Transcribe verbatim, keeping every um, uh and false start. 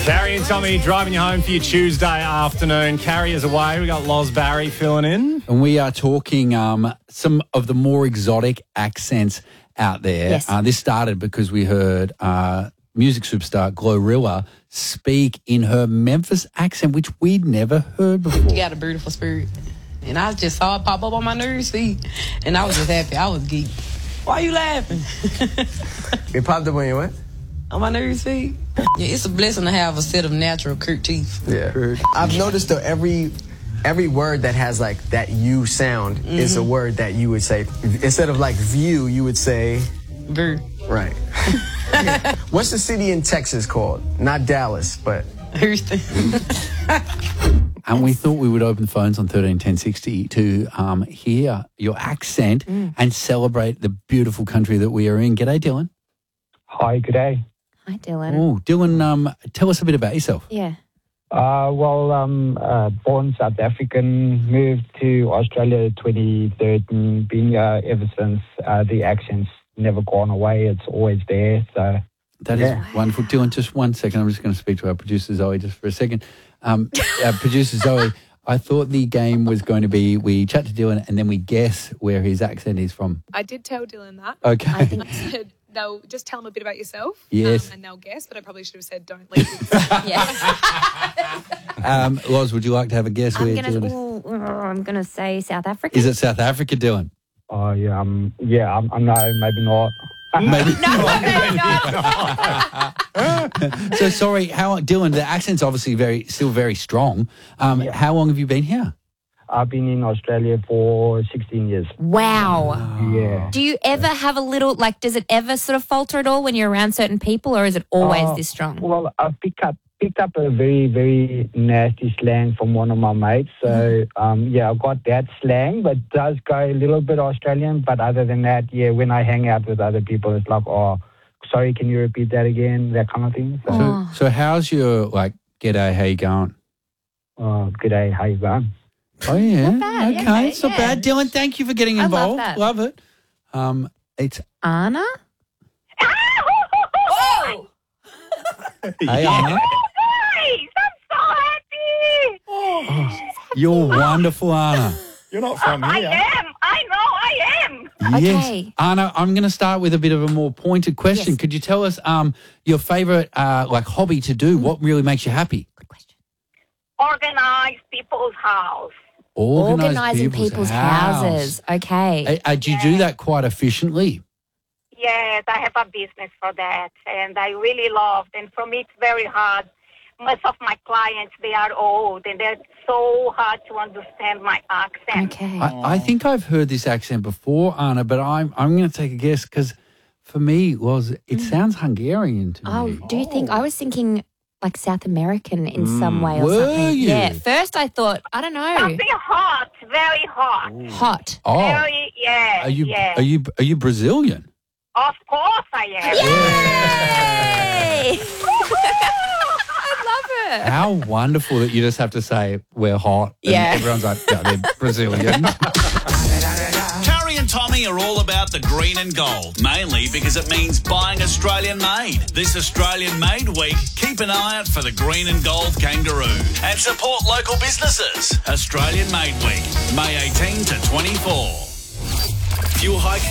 Carrie and Tommy driving you home for your Tuesday afternoon. Carrie is away. We got Loz Barry filling in. And we are talking um, some of the more exotic accents out there. Yes. Uh, this started because we heard uh, music superstar Glorilla speak in her Memphis accent, which we'd never heard before. You got a beautiful spirit. And I just saw it pop up on my news feed, and I was just happy. I was geeked. Why are you laughing? It popped up on your what? On my news feed. Yeah, it's a blessing to have a set of natural Kurt teeth. Yeah. I've noticed though every every word that has like that U sound mm-hmm. is a word that you would say instead of like view, you would say Ver. Right. Okay. What's the city in Texas called? Not Dallas, but Houston. And we thought we would open the phones on thirteen ten sixty to um, hear your accent mm. and celebrate the beautiful country that we are in. G'day, Dylan. Hi, g'day. Hi, Dylan. Oh, Dylan, um, tell us a bit about yourself. Yeah. Uh, well, um, uh, born South African, moved to Australia twenty thirteen, been here ever since. Uh, the accent's never gone away. It's always there. So That yeah. is wonderful. Dylan, just one second. I'm just going to speak to our producer, Zoe, just for a second. Um, our producer, Zoe, I thought the game was going to be we chat to Dylan and then we guess where his accent is from. I did tell Dylan that. Okay. I think I said they'll just tell them a bit about yourself. Yes. Um, and they'll guess, but I probably should have said don't leave it. yeah. um, Loz, would you like to have a guess I'm where gonna, Dylan is? ooh, I'm gonna say South Africa. Is it South Africa, Dylan? Oh, yeah, um, yeah, I'm, I'm no, maybe not. Maybe. no, no, no. So sorry, how Dylan? The accent's obviously very, still very strong. Um, Yeah. How long have you been here? I've been in Australia for sixteen years. Wow. Yeah. Do you ever have a little, like, does it ever sort of falter at all when you're around certain people, or is it always Uh, this strong? Well, I picked up picked up a very, very nasty slang from one of my mates. So, um, yeah, I've got that slang, but it does go a little bit Australian. But other than that, yeah, when I hang out with other people, it's like, oh, sorry, can you repeat that again? That kind of thing. So, Oh. So, so how's your, like, g'day, how you going? oh, g'day, how you going? Oh, yeah. Not bad, Okay, okay, it's not yeah. bad. Dylan, thank you for getting I love involved. that. Love it. Um, it's, Anna? Whoa! hey, Anna. Guys, I'm so happy. Oh, you're wonderful, Anna. You're not from I here. am. I know I am. Yes. Okay. Anna, I'm going to start with a bit of a more pointed question. Yes. Could you tell us um, your favourite uh, like hobby to do? What really makes you happy? Good question. Organize people's house. Organise Organising people's, house. houses. Okay. Uh, uh, do you do that quite efficiently? Yes, I have a business for that, and I really love. And for me, it's very hard. Most of my clients, they are old, and they're so hard to understand my accent. Okay. I, I think I've heard this accent before, Anna, but I'm I'm going to take a guess because for me, was it sounds Hungarian to Oh, me. do you think I was thinking like South American in some way or Were something? you? Yeah. First, I thought I don't know, Something hot, very hot. hot. Oh, Very, yes, are you yes. are you are you Brazilian? Of course I am. Yay! I love it. How wonderful that you just have to say we're hot. And Yeah. everyone's like, yeah, they're Brazilian. Carrie and Tommy are all about the green and gold, mainly because it means buying Australian made. This Australian Made Week, keep an eye out for the green and gold kangaroo and support local businesses. Australian Made Week, May eighteenth to twenty-fourth. Fuel hike